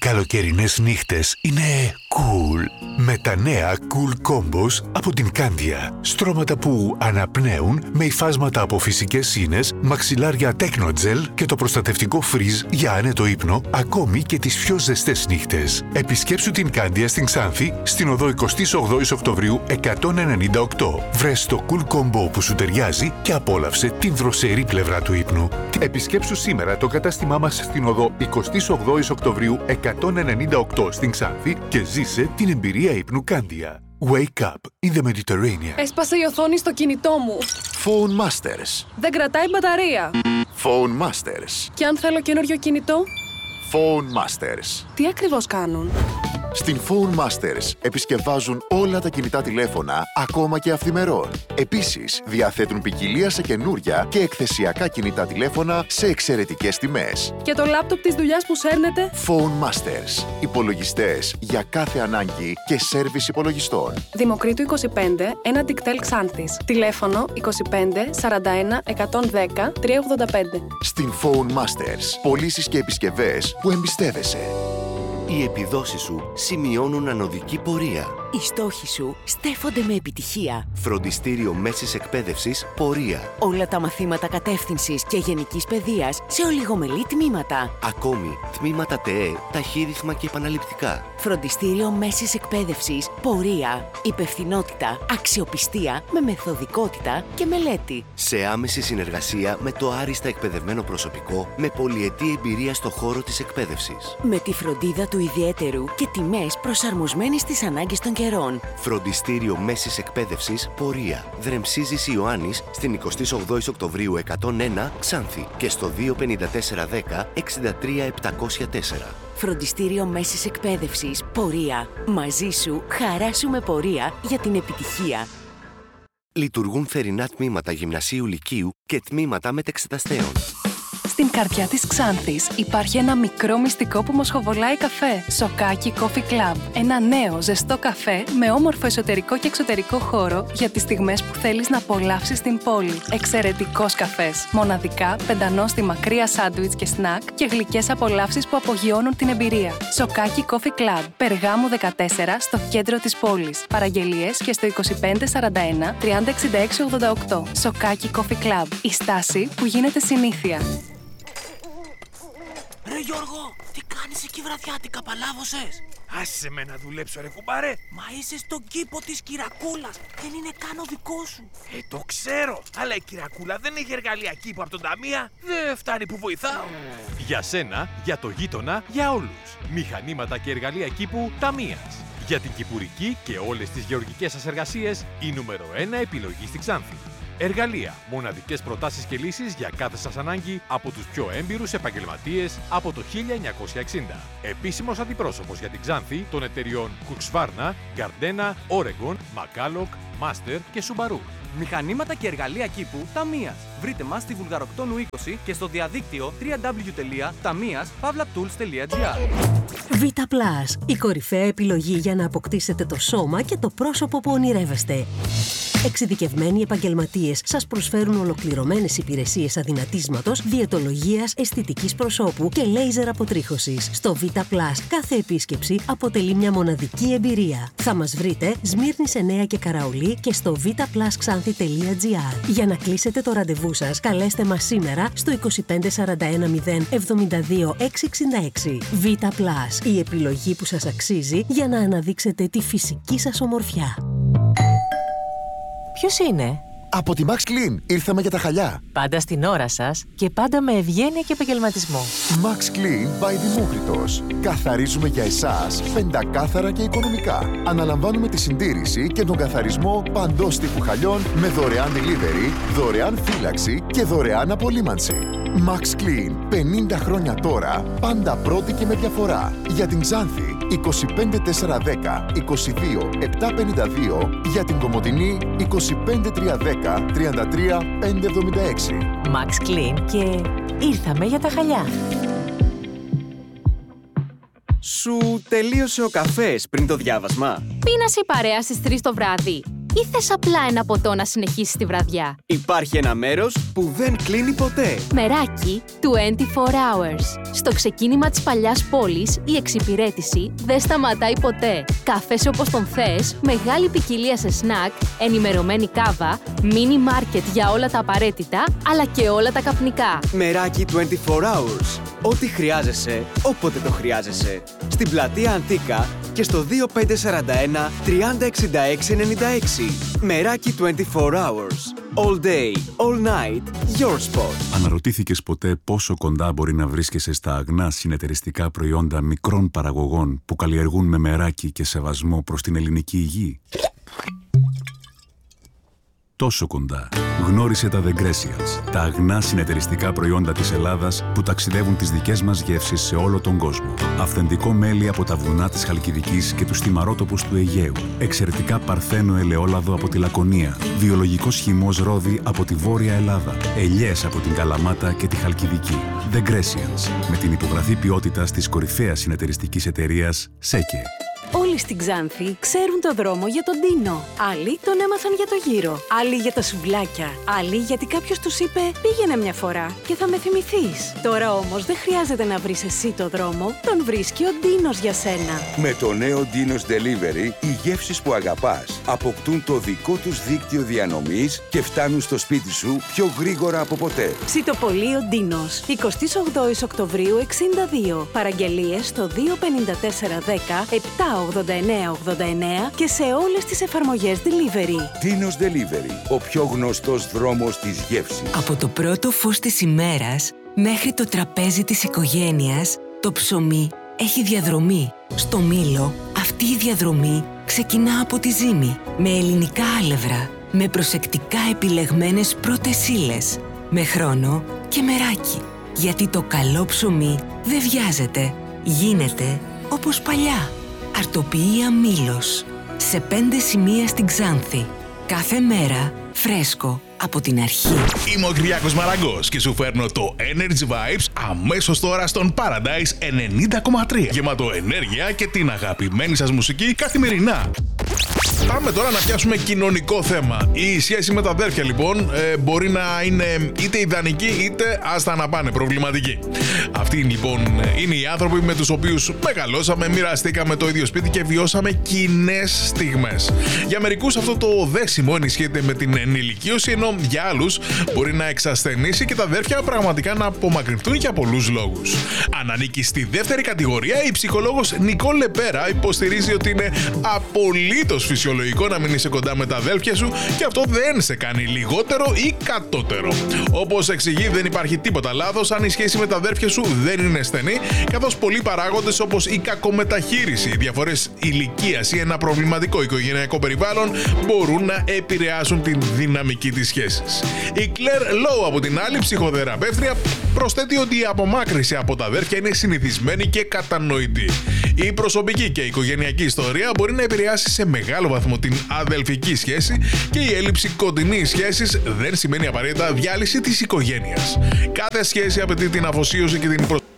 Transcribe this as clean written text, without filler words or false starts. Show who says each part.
Speaker 1: καλοκαιρινές νύχτες είναι cool με τα νέα Cool Combos από την Candia. Στρώματα που αναπνέουν με υφάσματα από φυσικές σύνες, μαξιλάρια Technogel και το προστατευτικό Freeze για άνετο ύπνο, ακόμη και τις πιο ζεστές νύχτες. Επισκέψου την Candia στην Ξάνθη, στην οδό 28 Οκτωβρίου 198. Βρες το Cool Combo που σου ταιριάζει και απόλαυσε την δροσερή πλευρά του ύπνου. Επισκέψου σήμερα το κατάστημά μας στην οδό 28 Οκτωβρίου 198 στην Ξάνθη και ζήσε την εμπειρία ύπνου Candia. Wake up in the Mediterranean.
Speaker 2: Έσπασε η οθόνη στο κινητό μου.
Speaker 3: Phone Masters.
Speaker 2: Δεν κρατάει μπαταρία.
Speaker 3: Phone Masters.
Speaker 2: Και αν θέλω καινούριο κινητό?
Speaker 3: Phone Masters.
Speaker 2: Τι ακριβώς κάνουν?
Speaker 3: Στην Phone Masters επισκευάζουν όλα τα κινητά τηλέφωνα, ακόμα και αυθημερών. Επίσης, διαθέτουν ποικιλία σε καινούρια και εκθεσιακά κινητά τηλέφωνα σε εξαιρετικές τιμές.
Speaker 2: Και το λάπτοπ της δουλειάς που σέρνετε?
Speaker 3: Phone Masters. Υπολογιστές για κάθε ανάγκη και σέρβις υπολογιστών.
Speaker 2: Δημοκρίτου 25, ένα Dictel Xanthis. Τηλέφωνο 25 41 110 385.
Speaker 3: Στην Phone Masters. Πωλήσεις και επισκευές που εμπιστεύεσαι.
Speaker 4: Οι επιδόσεις σου σημειώνουν ανωδική πορεία.
Speaker 5: Οι στόχοι σου στέφονται με επιτυχία.
Speaker 4: Φροντιστήριο μέσης εκπαίδευσης πορεία.
Speaker 5: Όλα τα μαθήματα κατεύθυνσης και γενικής παιδείας σε ολιγομελή τμήματα.
Speaker 4: Ακόμη τμήματα ΤΕΕ, ταχύρυθμα και επαναληπτικά.
Speaker 5: Φροντιστήριο μέσης εκπαίδευσης πορεία. Υπευθυνότητα, αξιοπιστία με μεθοδικότητα και μελέτη.
Speaker 4: Σε άμεση συνεργασία με το άριστα εκπαιδευμένο προσωπικό με πολυετή εμπειρία στο χώρο της εκπαίδευσης.
Speaker 5: Με τη φροντίδα του ιδιαίτερου και τιμές προσαρμοσμένες στις ανάγκες των καιρών.
Speaker 4: Φροντιστήριο μέσης εκπαίδευσης πορεία. Δρεμσίζης Ιωάννης στην 28 Οκτωβρίου 101 Ξάνθη και στο 25410 63 704.
Speaker 5: Φροντιστήριο μέσης εκπαίδευσης πορεία. Μαζί σου, χαρά σου με πορεία για την επιτυχία.
Speaker 4: Λειτουργούν θερινά τμήματα γυμνασίου λυκείου και τμήματα μετεξεταστέων.
Speaker 2: Στην καρδιά της Ξάνθης υπάρχει ένα μικρό μυστικό που μοσχοβολάει καφέ. Σοκάκι Coffee Club. Ένα νέο ζεστό καφέ με όμορφο εσωτερικό και εξωτερικό χώρο για τις στιγμές που θέλεις να απολαύσεις την πόλη. Εξαιρετικός καφές. Μοναδικά, πεντανόστιμα κρύα σάντουιτς και σνακ και γλυκές απολαύσεις που απογειώνουν την εμπειρία. Σοκάκι Coffee Club. Περγάμου 14 στο κέντρο της πόλης. Παραγγελίες και στο 25 41 30 66 88. Σοκάκι Coffee Club. Η στάση που γίνεται συνήθεια.
Speaker 6: Ρε Γιώργο, τι κάνεις εκεί βραδιάτικα, παλάβωσες?
Speaker 7: Άσε με να δουλέψω ρε κουμπάρε.
Speaker 6: Μα είσαι στον κήπο της Κυρακούλας, δεν είναι καν ο δικό σου.
Speaker 7: Το ξέρω, αλλά η Κυρακούλα δεν έχει εργαλεία κήπου από τον Ταμεία. Δεν φτάνει που βοηθάω.
Speaker 8: Για σένα, για το γείτονα, για όλους. Μηχανήματα και εργαλεία κήπου Ταμείας. Για την κυπουρική και όλες τις γεωργικές σας εργασίες, η νούμερο 1 επιλογή στη Ξάνθη. Εργαλεία, μοναδικές προτάσεις και λύσεις για κάθε σας ανάγκη από τους πιο έμπειρους επαγγελματίες από το 1960. Επίσημος αντιπρόσωπος για την Ξάνθη των εταιριών Husqvarna, Gardena, Oregon, McCulloch, Master και Subaru.
Speaker 9: Μηχανήματα και εργαλεία κήπου Ταμείας. Βρείτε μας στη Βουλγαροκτόνου 20 και στο διαδίκτυο www.tamias.tools.gr.
Speaker 10: Vita Plus, η κορυφαία επιλογή για να αποκτήσετε το σώμα και το πρόσωπο που ονειρεύεστε. Εξειδικευμένοι επαγγελματίες σας προσφέρουν ολοκληρωμένες υπηρεσίες αδυνατίσματος, διαιτολογίας, αισθητικής προσώπου και λέιζερ αποτρίχωσης. Στο Vita Plus κάθε επίσκεψη αποτελεί μια μοναδική εμπειρία. Θα μας βρείτε Σμύρνης 9 και Καραολί και στο vitaplusxanthi.gr. Για να κλείσετε το ραντεβού σας, καλέστε μας σήμερα στο 25 41 0 72 666. Vita Plus, η επιλογή που σας αξίζει για να αναδείξετε τη φυσική σας ομορφιά.
Speaker 11: Ποιος είναι?
Speaker 3: Από τη Max Clean ήρθαμε για τα χαλιά.
Speaker 11: Πάντα στην ώρα σας και πάντα με ευγένεια και επαγγελματισμό.
Speaker 3: Max Clean by Δημόκριτος. Καθαρίζουμε για εσάς πεντακάθαρα και οικονομικά. Αναλαμβάνουμε τη συντήρηση και τον καθαρισμό παντός τύπου χαλιών με δωρεάν delivery, δωρεάν φύλαξη και δωρεάν απολύμανση. Max Clean. 50 χρόνια τώρα, πάντα πρώτη και με διαφορά. Για την Ξάνθη, 25 410 22 752. Για την Κομοτηνή, 25 310 33 576.
Speaker 11: Max Clean και ήρθαμε για τα χαλιά.
Speaker 9: Σου τελείωσε ο καφές πριν το διάβασμα?
Speaker 12: Πίνασε η παρέα στις 3 το βράδυ. ή θες απλά ένα ποτό να συνεχίσεις τη βραδιά?
Speaker 9: Υπάρχει ένα μέρος που δεν κλείνει ποτέ.
Speaker 12: Μεράκι 24 hours. Στο ξεκίνημα της παλιάς πόλης, η εξυπηρέτηση δεν σταματάει ποτέ. Καφές όπως τον θες, μεγάλη ποικιλία σε σνακ, ενημερωμένη κάβα, μίνι μάρκετ για όλα τα απαραίτητα, αλλά και όλα τα καπνικά.
Speaker 9: Μεράκι 24 hours. Ό,τι χρειάζεσαι, όποτε το χρειάζεσαι. Στην πλατεία Αντίκα και στο 2541 306696. Μεράκι 24 hours. All day, all night, your spot.
Speaker 13: Αναρωτήθηκες ποτέ πόσο κοντά μπορεί να βρίσκεσαι στα αγνά συνεταιριστικά προϊόντα μικρών παραγωγών που καλλιεργούν με μεράκι και σεβασμό προς την ελληνική υγεία? Τόσο κοντά. Γνώρισε τα The Grecians, τα αγνά συνεταιριστικά προϊόντα της Ελλάδας που ταξιδεύουν τις δικές μας γεύσεις σε όλο τον κόσμο. Αυθεντικό μέλι από τα βουνά της Χαλκιδικής και τους θυμαρότοπους του Αιγαίου. Εξαιρετικά παρθένο ελαιόλαδο από τη Λακωνία. Βιολογικός χυμός ρόδι από τη Βόρεια Ελλάδα. Ελιές από την Καλαμάτα και τη Χαλκιδική. The Grecians, με την υπογραφή ποιότητας της κορυφαίας συνεταιριστικής εταιρείας ΣΕΚΕ.
Speaker 10: Όλοι στην Ξάνθη ξέρουν το δρόμο για τον Ντίνο. Άλλοι τον έμαθαν για το γύρο. Άλλοι για τα σουβλάκια. Άλλοι γιατί κάποιος τους είπε πήγαινε μια φορά και θα με θυμηθείς. Τώρα όμως δεν χρειάζεται να βρεις εσύ το δρόμο. Τον βρίσκει ο Ντίνος για σένα.
Speaker 14: Με το νέο Ντίνος Delivery, οι γεύσεις που αγαπάς αποκτούν το δικό τους δίκτυο διανομής και φτάνουν στο σπίτι σου πιο γρήγορα από ποτέ.
Speaker 10: Ψητοπολείο Ντίνος. 28 Οκτωβρίου 62. Παραγγελίες στο 25410 78989 και σε όλες τις εφαρμογές delivery.
Speaker 14: Ντίνος Delivery, ο πιο γνωστός δρόμος της γεύσης.
Speaker 15: Από το πρώτο φως της ημέρας μέχρι το τραπέζι της οικογένειας, το ψωμί έχει διαδρομή. Στο Μήλο, αυτή η διαδρομή ξεκινά από τη ζύμη, με ελληνικά άλευρα, με προσεκτικά επιλεγμένες πρώτες ύλες, με χρόνο και μεράκι. Γιατί το καλό ψωμί δεν βιάζεται, γίνεται όπως παλιά. Αρτοποιία Μήλος. Σε 5 σημεία στην Ξάνθη. Κάθε μέρα φρέσκο από την αρχή.
Speaker 16: Είμαι ο Κυριάκος Μαραγκός και σου φέρνω το Energy Vibes αμέσως τώρα στον Paradise 90,3. Γεμάτο ενέργεια και την αγαπημένη σας μουσική καθημερινά. Πάμε τώρα να πιάσουμε κοινωνικό θέμα. Η σχέση με τα αδέρφια λοιπόν μπορεί να είναι είτε ιδανική είτε άστα να πάνε προβληματική. Αυτοί λοιπόν είναι οι άνθρωποι με τους οποίους μεγαλώσαμε, μοιραστήκαμε το ίδιο σπίτι και βιώσαμε κοινές στιγμές. Για μερικούς αυτό το δέσιμο ενισχύεται με την ενηλικίωση, ενώ για άλλους μπορεί να εξασθενήσει και τα αδέρφια πραγματικά να απομακρυνθούν για πολλούς λόγους. Αν ανήκει στη δεύτερη κατηγορία, η ψυχολόγος Νικόλ Λεπέρα υποστηρίζει ότι είναι απολύτως φυσιολογικό να μην είσαι κοντά με τα αδέλφια σου και αυτό δεν σε κάνει λιγότερο ή κατώτερο. Όπως εξηγεί, δεν υπάρχει τίποτα λάθος αν η σχέση με τα αδέρφια σου δεν είναι στενή, καθώς πολλοί παράγοντες όπως η κακομεταχείριση, οι διαφορές ηλικίας ή ένα προβληματικό οικογενειακό περιβάλλον μπορούν να επηρεάσουν την δυναμική της σχέσης. Η Κλέρ Λόου, από την άλλη, ψυχοθεραπεύτρια, προσθέτει ότι η απομάκρυνση από τα αδέρφια είναι συνηθισμένη και κατανοητή. Η προσωπική και η οικογενειακή ιστορία μπορεί να επηρεάσει σε μεγάλο βαθμό την αδελφική σχέση και η έλλειψη κοντινής σχέσης δεν σημαίνει απαραίτητα διάλυση της οικογένειας. Κάθε σχέση απαιτεί την αφοσίωση και την